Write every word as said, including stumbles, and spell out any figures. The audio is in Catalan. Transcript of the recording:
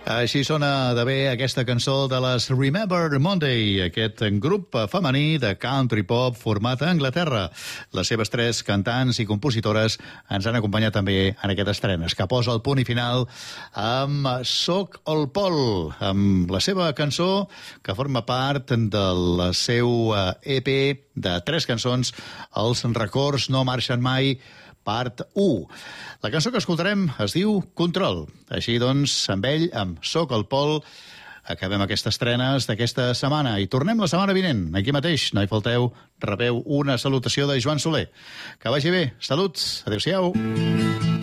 Així sona de bé aquesta cançó de les Remember Monday, aquest grup femení de country pop format a Anglaterra. Les seves tres cantants i compositores ens han acompanyat també en aquest estrenes, que posa el punt i final amb Soc el Pol, amb la seva cançó que forma part del seu E P de tres cançons, Els records no marxen mai, part u. La cançó que escoltarem es diu Control. Així doncs, amb ell, amb Soc el Pol, acabem aquestes estrenes d'aquesta setmana i tornem la setmana vinent. Aquí mateix, no hi falteu, rebeu una salutació de Joan Soler. Que vagi bé. Salut. Adéu-siau.